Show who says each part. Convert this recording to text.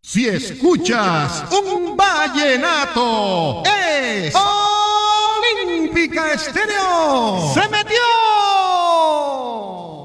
Speaker 1: Si escuchas un vallenato, es Olímpica Estéreo. ¡Se metió!